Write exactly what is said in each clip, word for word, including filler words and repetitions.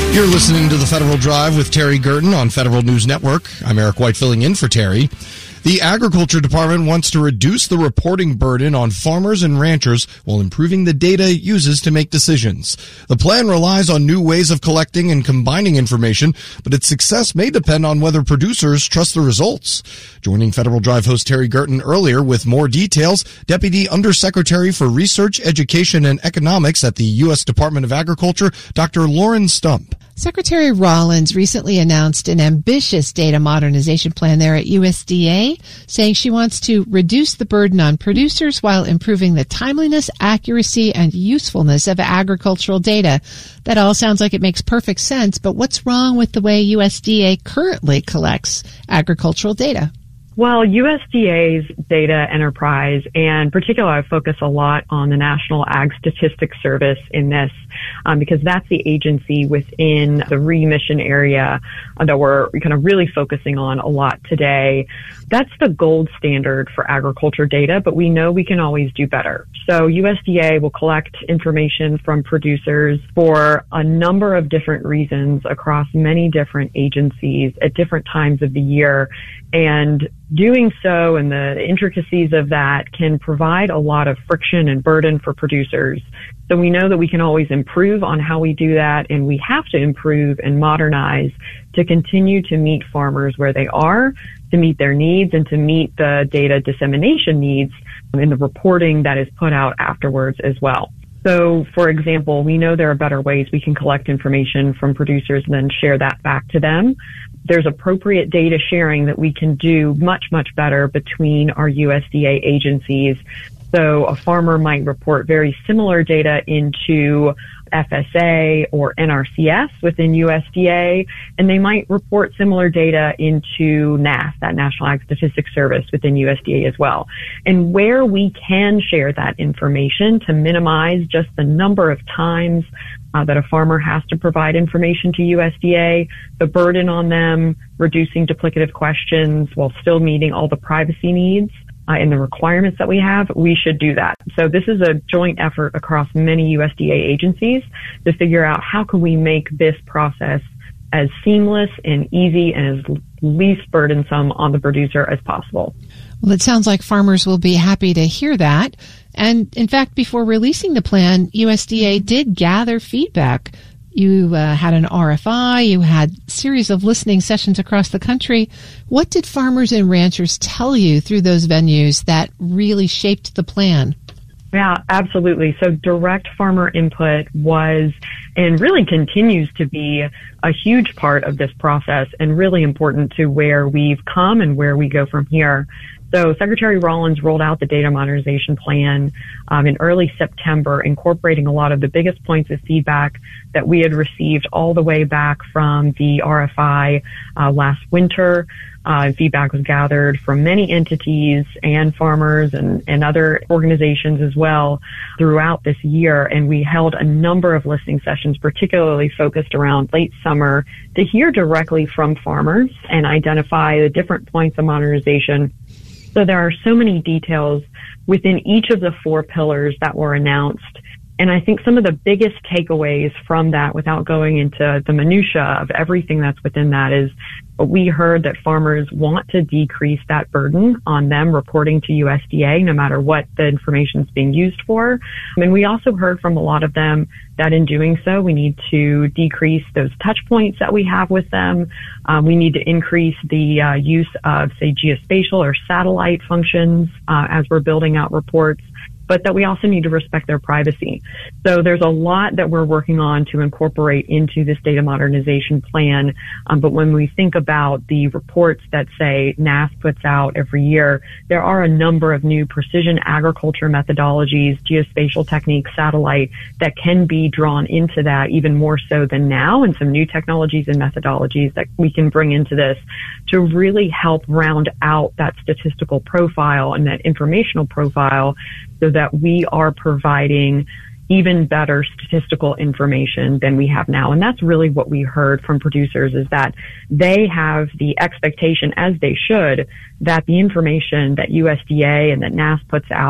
You're listening to the Federal Drive with Terry Gerton on Federal News Network. I'm Eric White filling in for Terry. The Agriculture Department wants to reduce the reporting burden on farmers and ranchers while improving the data it uses to make decisions. The plan relies on new ways of collecting and combining information, but its success may depend on whether producers trust the results. Joining Federal Drive host Terry Gerton earlier with more details, Deputy Undersecretary for Research, Education, and Economics at the U S Department of Agriculture, Doctor Lauren Stump. Secretary Rollins recently announced an ambitious data modernization plan there at U S D A, saying she wants to reduce the burden on producers while improving the timeliness, accuracy, and usefulness of agricultural data. That all sounds like it makes perfect sense, but what's wrong with the way U S D A currently collects agricultural data? Well, U S D A's data enterprise, and particularly I focus a lot on the National Ag Statistics Service in this, um, because that's the agency within the remission area that we're kind of really focusing on a lot today. That's the gold standard for agriculture data, but we know we can always do better. So U S D A will collect information from producers for a number of different reasons across many different agencies at different times of the year. And doing so and the intricacies of that can provide a lot of friction and burden for producers. So we know that we can always improve on how we do that, and we have to improve and modernize to continue to meet farmers where they are, to meet their needs, and to meet the data dissemination needs in the reporting that is put out afterwards as well. So, for example, we know there are better ways we can collect information from producers and then share that back to them. There's appropriate data sharing that we can do much, much better between our U S D A agencies. So a farmer might report very similar data into F S A or N R C S within U S D A, and they might report similar data into N A S, that National Ag Statistics Service within U S D A as well. And where we can share that information to minimize just the number of times uh, that a farmer has to provide information to U S D A, the burden on them, reducing duplicative questions while still meeting all the privacy needs, Uh, and the requirements that we have, we should do that. So this is a joint effort across many U S D A agencies to figure out how can we make this process as seamless and easy and as least burdensome on the producer as possible. Well, it sounds like farmers will be happy to hear that. And in fact, before releasing the plan, U S D A did gather feedback. You uh, had an R F I, you had a series of listening sessions across the country. What did farmers and ranchers tell you through those venues that really shaped the plan? Yeah, absolutely. So direct farmer input was and really continues to be a huge part of this process and really important to where we've come and where we go from here. So Secretary Rollins rolled out the data modernization plan um, in early September, incorporating a lot of the biggest points of feedback that we had received all the way back from the R F I uh, last winter. Uh, feedback was gathered from many entities and farmers and, and other organizations as well throughout this year. And we held a number of listening sessions, particularly focused around late summer, to hear directly from farmers and identify the different points of modernization. So there are so many details within each of the four pillars that were announced. And I think some of the biggest takeaways from that, without going into the minutia of everything that's within that, is we heard that farmers want to decrease that burden on them reporting to U S D A, no matter what the information is being used for. And we also heard from a lot of them that in doing so, we need to decrease those touch points that we have with them. Um, we need to increase the uh, use of, say, geospatial or satellite functions uh, as we're building out reports, but that we also need to respect their privacy. So there's a lot that we're working on to incorporate into this data modernization plan. Um, but when we think about the reports that, say, N A S puts out every year, there are a number of new precision agriculture methodologies, geospatial techniques, satellite, that can be drawn into that even more so than now, and some new technologies and methodologies that we can bring into this to really help round out that statistical profile and that informational profile, so that we are providing even better statistical information than we have now. And that's really what we heard from producers, is that they have the expectation, as they should, that the information that U S D A and that N A S puts out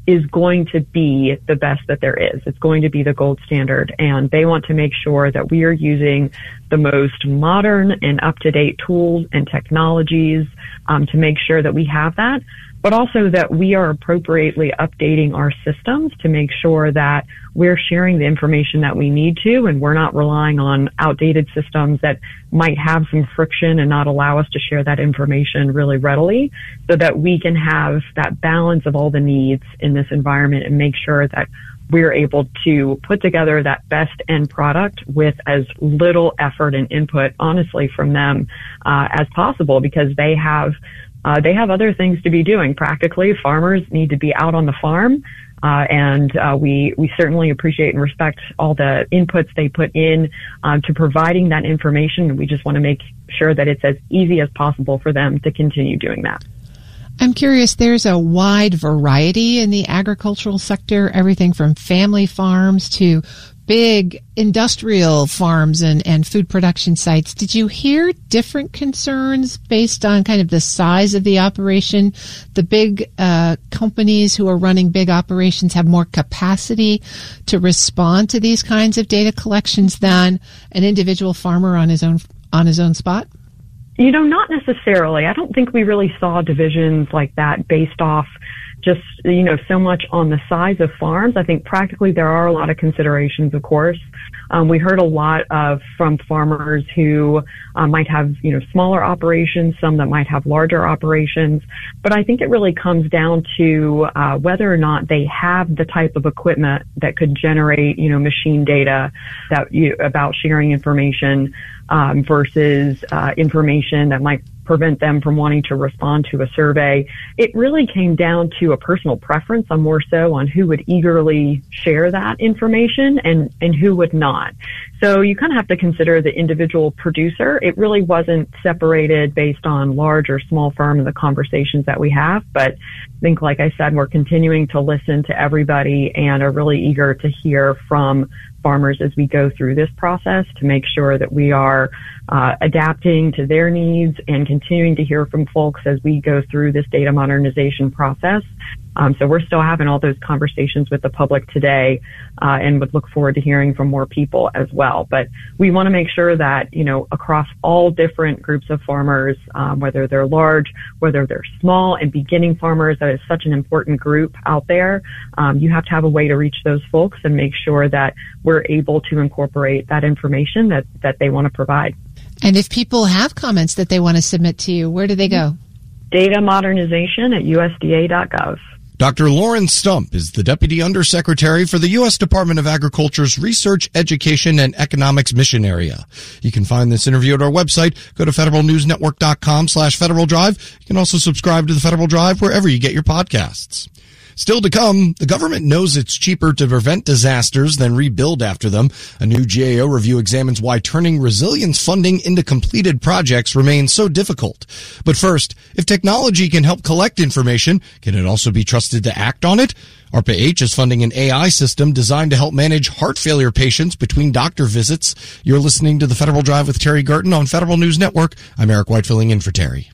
is going to be the best that there is. It's going to be the gold standard. And they want to make sure that we are using the most modern and up-to-date tools and technologies um, to make sure that we have that, but also that we are appropriately updating our systems to make sure that we're sharing the information that we need to, and we're not relying on outdated systems that might have some friction and not allow us to share that information really readily, so that we can have that balance of all the needs in this environment and make sure that we're able to put together that best end product with as little effort and input, honestly, from them uh, as possible, because they have Uh, they have other things to be doing. Practically, farmers need to be out on the farm, uh, and uh, we we certainly appreciate and respect all the inputs they put in um, to providing that information. We just want to make sure that it's as easy as possible for them to continue doing that. I'm curious, there's a wide variety in the agricultural sector, everything from family farms to big industrial farms and, and food production sites. Did you hear different concerns based on kind of the size of the operation? The big uh, companies who are running big operations have more capacity to respond to these kinds of data collections than an individual farmer on his own on his own spot? You know, not necessarily. I don't think we really saw divisions like that based off just, you know, so much on the size of farms. I think practically there are a lot of considerations, of course. Um, we heard a lot of from farmers who uh, might have, you know, smaller operations, some that might have larger operations. But I think it really comes down to uh, whether or not they have the type of equipment that could generate, you know, machine data that you, about sharing information um, versus uh, information that might prevent them from wanting to respond to a survey. It really came down to a personal preference, on more so on who would eagerly share that information and, and who would not. So you kind of have to consider the individual producer. It really wasn't separated based on large or small firm in the conversations that we have. But I think, like I said, we're continuing to listen to everybody and are really eager to hear from farmers as we go through this process to make sure that we are uh, adapting to their needs and continuing to hear from folks as we go through this data modernization process. Um, so we're still having all those conversations with the public today, uh, and would look forward to hearing from more people as well. But we want to make sure that, you know, across all different groups of farmers, um, whether they're large, whether they're small and beginning farmers, that is such an important group out there. Um, you have to have a way to reach those folks and make sure that we're able to incorporate that information that, that they want to provide. And if people have comments that they want to submit to you, where do they go? Data modernization at U S D A dot gov. Doctor Lauren Stump is the Deputy Undersecretary for the U S Department of Agriculture's Research, Education, and Economics Mission Area. You can find this interview at our website. Go to federal news network dot com slash Federal Drive. You can also subscribe to the Federal Drive wherever you get your podcasts. Still to come, the government knows it's cheaper to prevent disasters than rebuild after them. A new G A O review examines why turning resilience funding into completed projects remains so difficult. But first, if technology can help collect information, can it also be trusted to act on it? ARPA-H is funding an A I system designed to help manage heart failure patients between doctor visits. You're listening to the Federal Drive with Terry Gerton on Federal News Network. I'm Eric White filling in for Terry.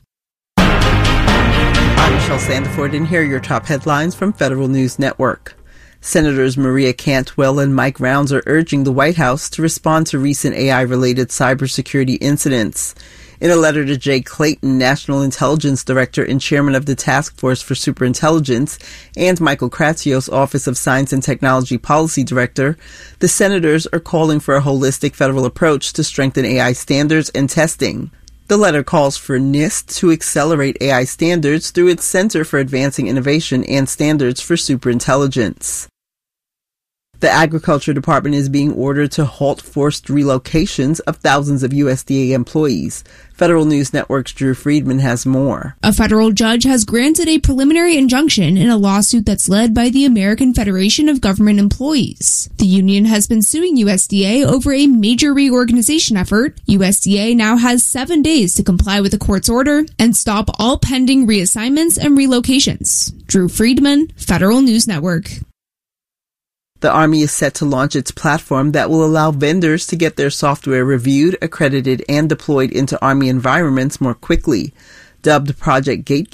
I'm Michelle Sandiford, and here are your top headlines from Federal News Network. Senators Maria Cantwell and Mike Rounds are urging the White House to respond to recent A I-related cybersecurity incidents. In a letter to Jay Clayton, National Intelligence Director and Chairman of the Task Force for Superintelligence, and Michael Kratsios, Office of Science and Technology Policy Director, the senators are calling for a holistic federal approach to strengthen A I standards and testing. The letter calls for NIST to accelerate A I standards through its Center for Advancing Innovation and Standards for Superintelligence. The Agriculture Department is being ordered to halt forced relocations of thousands of U S D A employees. Federal News Network's Drew Friedman has more. A federal judge has granted a preliminary injunction in a lawsuit that's led by the American Federation of Government Employees. The union has been suing U S D A over a major reorganization effort. U S D A now has seven days to comply with the court's order and stop all pending reassignments and relocations. Drew Friedman, Federal News Network. The Army is set to launch its platform that will allow vendors to get their software reviewed, accredited, and deployed into Army environments more quickly. Dubbed Project Gate